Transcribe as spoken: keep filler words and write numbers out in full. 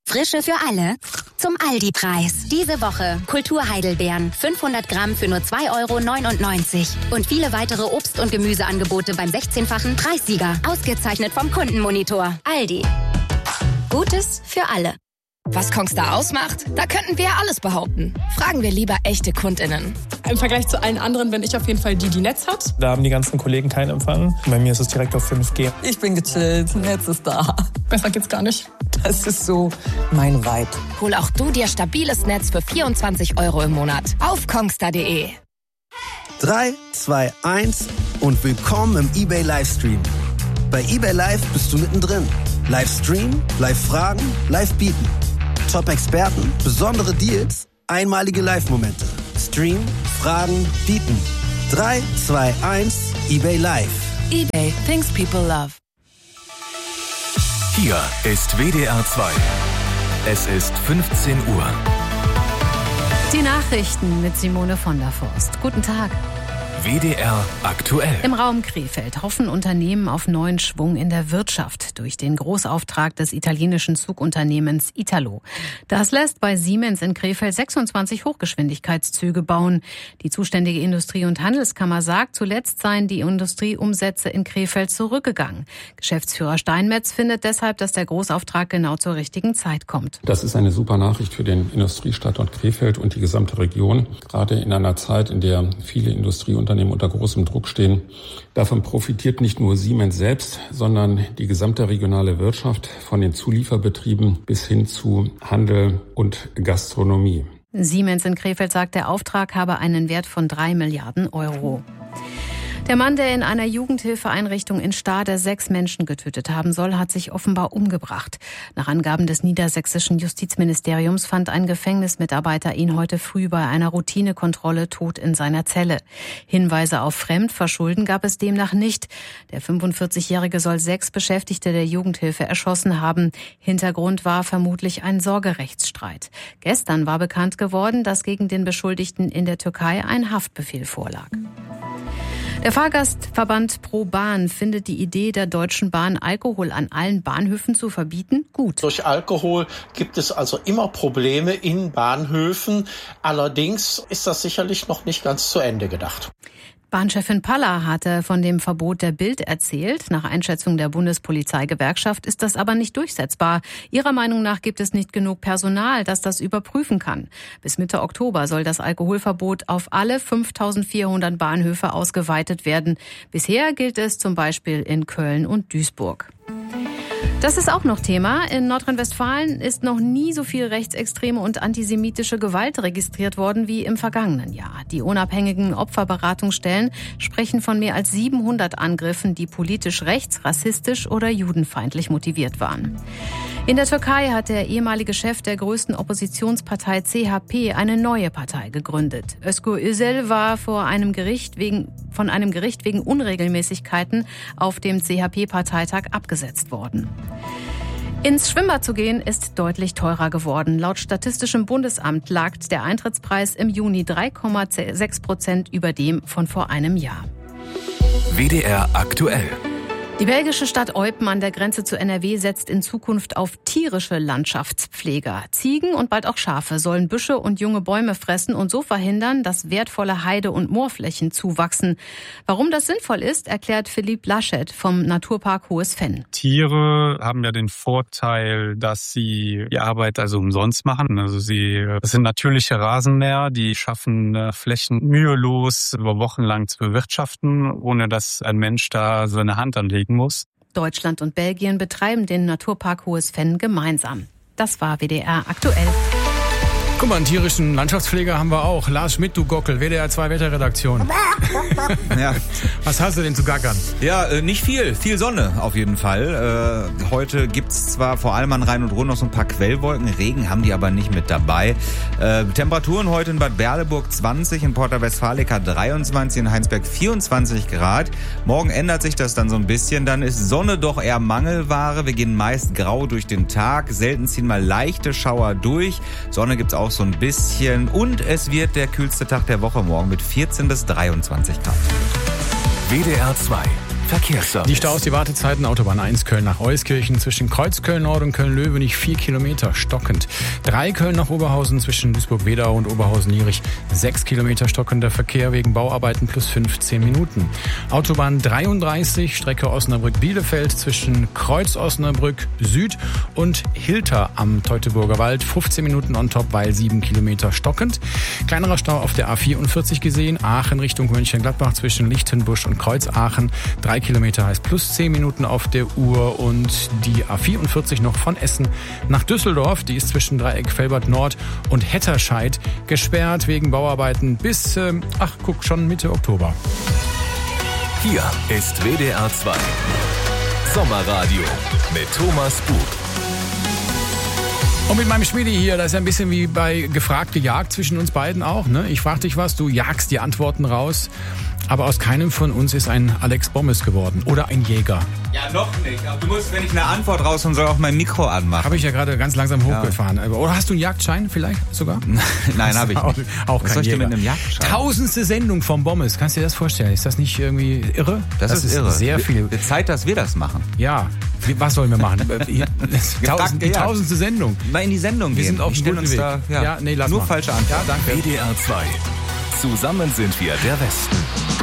Frische für alle zum Aldi-Preis. Diese Woche Kultur-Heidelbeeren fünfhundert Gramm für nur zwei Euro neunundneunzig. Und viele weitere Obst- und Gemüseangebote beim sechzehnfachen Preissieger. Ausgezeichnet vom Kundenmonitor. Aldi. Gutes für alle. Was Kongstar ausmacht? Da könnten wir alles behaupten. Fragen wir lieber echte KundInnen. Im Vergleich zu allen anderen bin ich auf jeden Fall die, die Netz hat. Da haben die ganzen Kollegen keinen Empfang. Bei mir ist es direkt auf fünf G. Ich bin gechillt, Netz ist da. Besser geht's gar nicht. Das ist so mein Vibe. Hol auch du dir stabiles Netz für vierundzwanzig Euro im Monat auf kongstar punkt de. drei, zwei, eins und willkommen im eBay Livestream. Bei eBay Live bist du mittendrin. Livestream, Live-Fragen, Live-Bieten. Top-Experten, besondere Deals, einmalige Live-Momente. Stream, Fragen, Bieten. drei, zwei, eins, eBay Live. eBay, things people love. Hier ist W D R zwei. Es ist fünfzehn Uhr. Die Nachrichten mit Simone von der Forst. Guten Tag. W D R aktuell. Im Raum Krefeld hoffen Unternehmen auf neuen Schwung in der Wirtschaft durch den Großauftrag des italienischen Zugunternehmens Italo. Das lässt bei Siemens in Krefeld sechsundzwanzig Hochgeschwindigkeitszüge bauen. Die zuständige Industrie- und Handelskammer sagt, zuletzt seien die Industrieumsätze in Krefeld zurückgegangen. Geschäftsführer Steinmetz findet deshalb, dass der Großauftrag genau zur richtigen Zeit kommt. Das ist eine super Nachricht für den Industriestandort Krefeld und die gesamte Region. Gerade in einer Zeit, in der viele Industrieunternehmen Unternehmen unter großem Druck stehen. Davon profitiert nicht nur Siemens selbst, sondern die gesamte regionale Wirtschaft von den Zulieferbetrieben bis hin zu Handel und Gastronomie. Siemens in Krefeld sagt, der Auftrag habe einen Wert von drei Milliarden Euro. Der Mann, der in einer Jugendhilfeeinrichtung in Stade sechs Menschen getötet haben soll, hat sich offenbar umgebracht. Nach Angaben des niedersächsischen Justizministeriums fand ein Gefängnismitarbeiter ihn heute früh bei einer Routinekontrolle tot in seiner Zelle. Hinweise auf Fremdverschulden gab es demnach nicht. Der fünfundvierzigjährige soll sechs Beschäftigte der Jugendhilfe erschossen haben. Hintergrund war vermutlich ein Sorgerechtsstreit. Gestern war bekannt geworden, dass gegen den Beschuldigten in der Türkei ein Haftbefehl vorlag. Der Fahrgastverband Pro Bahn findet die Idee der Deutschen Bahn, Alkohol an allen Bahnhöfen zu verbieten, gut. Durch Alkohol gibt es also immer Probleme in Bahnhöfen. Allerdings ist das sicherlich noch nicht ganz zu Ende gedacht. Bahnchefin Paller hatte von dem Verbot der Bild erzählt. Nach Einschätzung der Bundespolizeigewerkschaft ist das aber nicht durchsetzbar. Ihrer Meinung nach gibt es nicht genug Personal, das das überprüfen kann. Bis Mitte Oktober soll das Alkoholverbot auf alle fünftausendvierhundert Bahnhöfe ausgeweitet werden. Bisher gilt es zum Beispiel in Köln und Duisburg. Das ist auch noch Thema. In Nordrhein-Westfalen ist noch nie so viel rechtsextreme und antisemitische Gewalt registriert worden wie im vergangenen Jahr. Die unabhängigen Opferberatungsstellen sprechen von mehr als siebenhundert Angriffen, die politisch rechts, rassistisch oder judenfeindlich motiviert waren. In der Türkei hat der ehemalige Chef der größten Oppositionspartei C H P eine neue Partei gegründet. Özgür Özel war vor einem Gericht wegen, von einem Gericht wegen Unregelmäßigkeiten auf dem C H P-Parteitag abgesetzt worden. Ins Schwimmbad zu gehen ist deutlich teurer geworden. Laut Statistischem Bundesamt lag der Eintrittspreis im Juni drei Komma sechs Prozent über dem von vor einem Jahr. W D R aktuell. Die belgische Stadt Eupen an der Grenze zu N R W setzt in Zukunft auf tierische Landschaftspfleger. Ziegen und bald auch Schafe sollen Büsche und junge Bäume fressen und so verhindern, dass wertvolle Heide- und Moorflächen zuwachsen. Warum das sinnvoll ist, erklärt Philippe Laschet vom Naturpark Hohes Venn. Tiere haben ja den Vorteil, dass sie die Arbeit also umsonst machen. Also sie das sind natürliche Rasenmäher, die schaffen Flächen mühelos über Wochen lang zu bewirtschaften, ohne dass ein Mensch da seine Hand anlegt muss. Deutschland und Belgien betreiben den Naturpark Hohes Venn gemeinsam. Das war W D R aktuell. Guck mal, einen tierischen Landschaftspfleger haben wir auch. Lars Schmidt, du Gockel, W D R zwei Wetterredaktion. Ja. Was hast du denn zu gackern? Ja, äh, nicht viel. Viel Sonne auf jeden Fall. Äh, heute gibt's zwar vor allem an Rhein und Ruhr noch so ein paar Quellwolken. Regen haben die aber nicht mit dabei. Äh, Temperaturen heute in Bad Berleburg zwanzig, in Porta Westfalica dreiundzwanzig, in Heinsberg vierundzwanzig Grad. Morgen ändert sich das dann so ein bisschen. Dann ist Sonne doch eher Mangelware. Wir gehen meist grau durch den Tag. Selten ziehen mal leichte Schauer durch. Sonne gibt's auch so ein bisschen. Und es wird der kühlste Tag der Woche morgen mit vierzehn bis dreiundzwanzig Grad. W D R zwei. Verkehrsservice. Die Staus, die Wartezeiten, Autobahn eins Köln nach Euskirchen zwischen Kreuz Köln-Nord und Köln-Löwenich vier Kilometer stockend. drei Köln nach Oberhausen zwischen Duisburg-Wedau und Oberhausen-Lierich sechs Kilometer stockender Verkehr wegen Bauarbeiten plus fünfzehn Minuten. Autobahn dreiunddreißig, Strecke Osnabrück-Bielefeld zwischen Kreuz Osnabrück Süd und Hilter am Teutoburger Wald fünfzehn Minuten on top, weil sieben Kilometer stockend. Kleinerer Stau auf der A vierundvierzig gesehen, Aachen Richtung Mönchengladbach zwischen Lichtenbusch und Kreuz Aachen. drei Kilometer heißt plus zehn Minuten auf der Uhr und die A vierundvierzig noch von Essen nach Düsseldorf. Die ist zwischen Dreieck Velbert Nord und Hetterscheid gesperrt wegen Bauarbeiten bis, äh, ach guck, schon Mitte Oktober. Hier ist W D R zwei Sommerradio mit Thomas Bug. Und mit meinem Schmiedi hier, das ist ein bisschen wie bei gefragt gejagt zwischen uns beiden auch. Ne? Ich frage dich was, du jagst die Antworten raus. Aber aus keinem von uns ist ein Alex Bommes geworden oder ein Jäger. Ja, noch nicht. Aber du musst, wenn ich eine Antwort rausholen soll, auch mein Mikro anmachen. Habe ich ja gerade ganz langsam hochgefahren. Ja. Oder hast du einen Jagdschein vielleicht sogar? Nein, habe ich auch, nicht. Auch was kein soll ich Jäger. denn mit einem Jagdschein? Tausendste Sendung vom Bommes. Kannst du dir das vorstellen? Ist das nicht irgendwie irre? Das, das ist, ist irre. Sehr viel. Wird Zeit, dass wir das machen. Ja. Was sollen wir machen? Tausend, die tausendste Sendung. Mal in die Sendung wir gehen. sind auf dem guten Weg. Da, ja. ja, nee, lass Nur mal. falsche Antwort. Ja, danke. W D R zwei. Zusammen sind wir der Westen.